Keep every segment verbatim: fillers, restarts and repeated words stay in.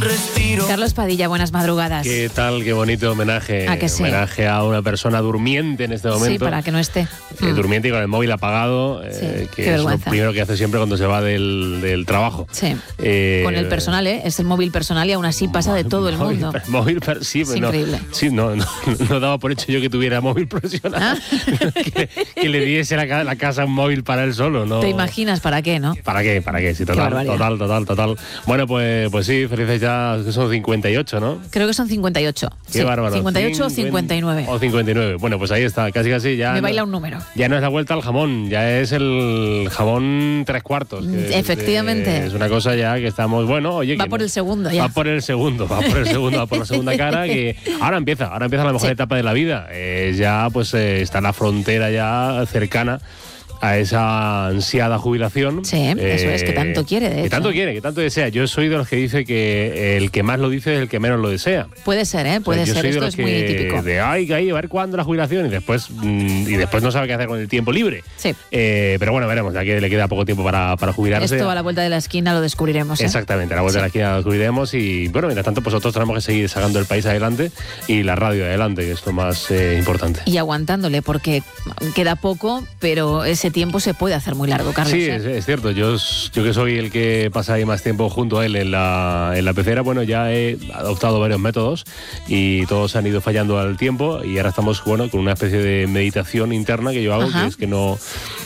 respiro. Carlos Padilla, buenas madrugadas. ¿Qué tal? Qué bonito homenaje. ¿A que sí? Homenaje a una persona durmiente en este momento. Sí, para que no esté. Eh, Mm. Durmiente y con el móvil apagado, Sí, eh, qué que es lo vergüenza. primero que hace siempre cuando se va del, del trabajo. Sí. Eh, Con el personal, ¿eh? Es el móvil personal y aún así pasa de todo el móvil, mundo. Móvil, per- sí, Es pues no, increíble. sí, no, no, no daba por hecho yo que tuviera móvil profesional. Ah. que, que le diese la, ca- la casa un móvil para él solo, ¿no? ¿Te imaginas para qué, no? ¿Para qué? ¿Para qué? Sí, total, barbaridad. total, total, total. Bueno, pues, pues sí, felices ya, que son cincuenta y ocho, ¿no? Creo que son cincuenta y ocho. Qué Sí, bárbaro. cincuenta y ocho o cincuenta y nueve. O cincuenta y nueve. Bueno, pues ahí está, casi casi ya. Me no- baila un número. Ya no es la vuelta al jamón, ya es el jamón tres cuartos. que es- Efectivamente. Es, es una cosa ya que estamos, bueno, oye. Va que por no- el segundo ya. Va por el segundo, va por el segundo, va por la segunda cara, que ahora empieza, ahora empieza la mejor Sí. etapa de la vida. Eh, ya pues eh, está la frontera ya cercana a esa ansiada jubilación. Sí, eso es, que tanto quiere, de Que hecho. tanto quiere, que tanto desea. Yo soy de los que dice que el que más lo dice es el que menos lo desea. Puede ser, ¿eh? Puede O sea, yo ser. soy de Esto los es muy que típico. De ay, que ahí, a ver cuándo la jubilación y después mm, y después no sabe qué hacer con el tiempo libre. Sí. Eh, pero bueno, veremos, ya que le queda poco tiempo para, para jubilarse. Esto a la vuelta de la esquina lo descubriremos, ¿eh? Exactamente, a la vuelta Sí. de la esquina lo descubriremos y bueno, mientras tanto, pues nosotros tenemos que seguir sacando el país adelante y la radio adelante, que es lo más eh, importante. Y aguantándole, porque queda poco, pero ese tiempo se puede hacer muy largo, Carlos. Sí, ¿eh? es, es cierto. Yo, yo que soy el que pasa ahí más tiempo junto a él en la, en la pecera, bueno, ya he adoptado varios métodos y todos han ido fallando al tiempo y ahora estamos, bueno, con una especie de meditación interna que yo hago, Ajá. que es que no...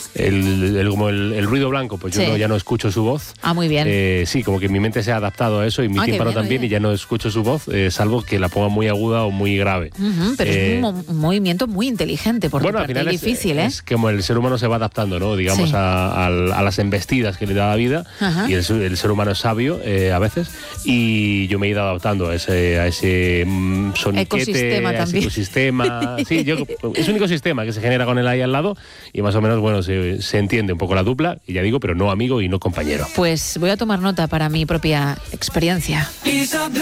El, el- como el, el ruido blanco, pues yo Sí. no, ya no escucho su voz. Ah, muy bien. Eh, sí, como que mi mente se ha adaptado a eso y mi Ah, qué tímpano bien, también oye. y ya no escucho su voz, eh, salvo que la ponga muy aguda o muy grave. Ujú, pero Eh, es un, mo- un movimiento muy inteligente por bueno, tu al parte, final y es, difícil, ¿eh? es como el ser humano se va adaptando, ¿no? Digamos, Sí. a, al- a las embestidas que le da la vida. Ajá. Y el, ser- el ser humano es sabio eh, a veces. Y yo me he ido adaptando a ese, a ese mm, soniquete, Ecosistema a ese también. ecosistema. Sí, yo, es un ecosistema que se genera con él ahí al lado y más o menos, bueno, se, se entiende un poco la dupla. Y ya digo, pero no amigo y no compañero. Pues voy a tomar nota para mi propia experiencia.